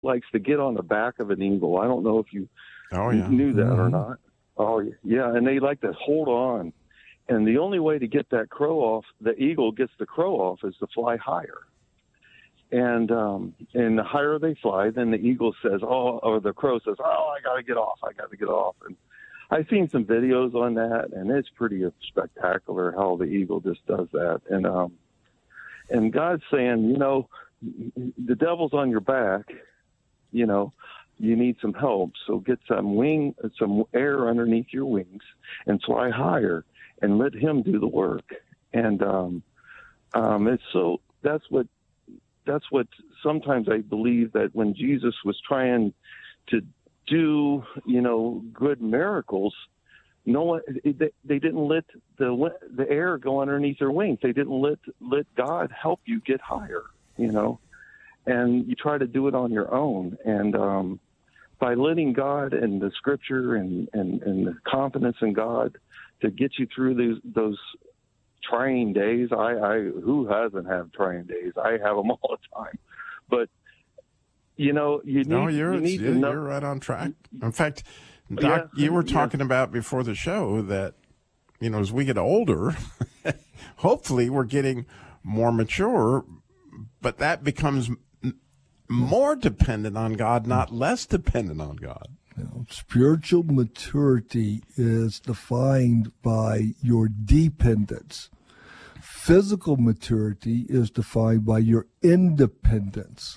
likes to get on the back of an eagle. I don't know if you knew that or not. Oh, yeah, and they like to hold on. And the only way to get that crow off, the eagle gets the crow off, is to fly higher. And the higher they fly, then the eagle says, or the crow says, I got to get off. And I've seen some videos on that, and it's pretty spectacular how the eagle just does that. And God's saying, the devil's on your back, you need some help. So get some air underneath your wings and fly higher and let him do the work. And that's what sometimes I believe, that when Jesus was trying to do, good miracles, they didn't let the air go underneath their wings. They didn't let God help you get higher, and you try to do it on your own. And by letting God and the scripture and the confidence in God to get you through those trying days. Who hasn't had trying days? I have them all the time. But you need to know. You're right on track. In fact, Doc, you were talking about before the show that as we get older, hopefully we're getting more mature, but that becomes more dependent on God, not less dependent on God. Spiritual maturity is defined by your dependence. Physical maturity is defined by your independence.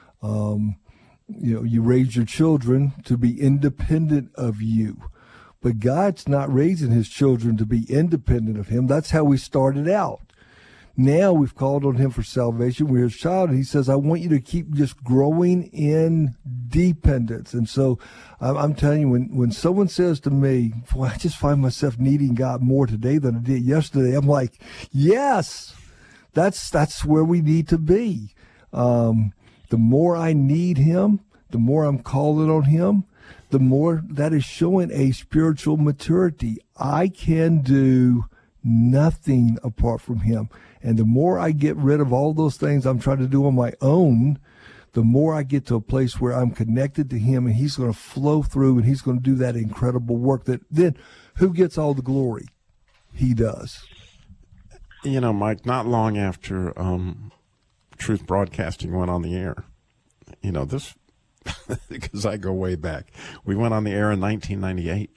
You raise your children to be independent of you. But God's not raising his children to be independent of him. That's how we started out. Now we've called on him for salvation. We're his child, and he says, I want you to keep just growing in dependence. And so I'm telling you, when someone says to me, boy, I just find myself needing God more today than I did yesterday, I'm like, yes, that's where we need to be. The more I need him, the more I'm calling on him, the more that is showing a spiritual maturity. I can do nothing apart from him. And the more I get rid of all those things I'm trying to do on my own, the more I get to a place where I'm connected to him, and he's going to flow through, and he's going to do that incredible work. That then, who gets all the glory? He does. Mike, not long after Truth Broadcasting went on the air, this, because I go way back, we went on the air in 1998.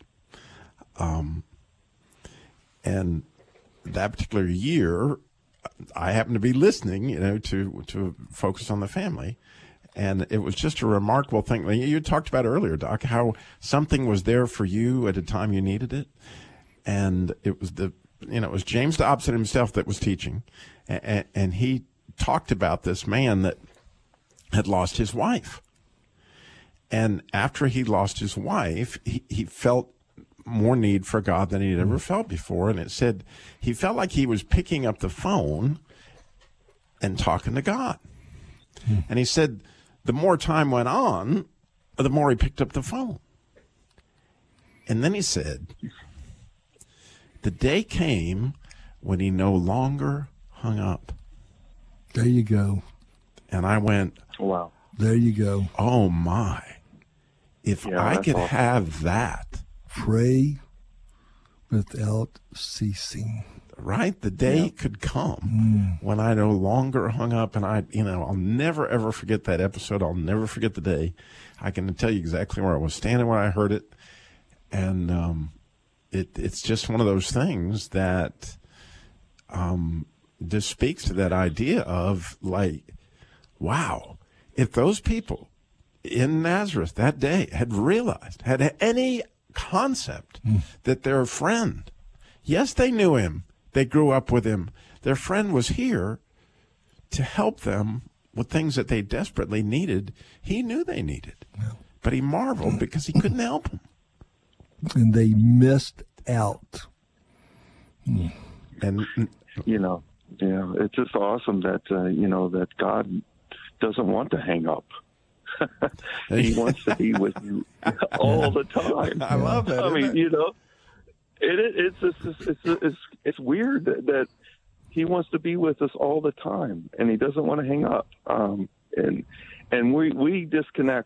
And that particular year, I happened to be listening, to Focus on the Family. And it was just a remarkable thing. You talked about earlier, Doc, how something was there for you at a time you needed it. And it was it was James Dobson himself that was teaching. And he talked about this man that had lost his wife. And after he lost his wife, he felt more need for God than he'd ever felt before. And it said he felt like he was picking up the phone and talking to God. And he said the more time went on, the more he picked up the phone. And then he said, the day came when he no longer hung up. There you go. And I went, wow. There you go. Oh, my. If I could awesome. have that. Pray without ceasing. Right? The day could come when I no longer hung up, and I'll never, ever forget that episode. I'll never forget the day. I can tell you exactly where I was standing when I heard it. And it's just one of those things that just speaks to that idea of, like, wow, if those people in Nazareth that day had realized, had any concept that their friend, yes, they knew him, they grew up with him, their friend was here to help them with things that they desperately needed, he knew they needed. But he marveled because he couldn't help them. And they missed out. And it's just awesome that that God doesn't want to hang up. He wants to be with you all the time. I love that. I mean, it's weird that he wants to be with us all the time, and he doesn't want to hang up. And And we disconnect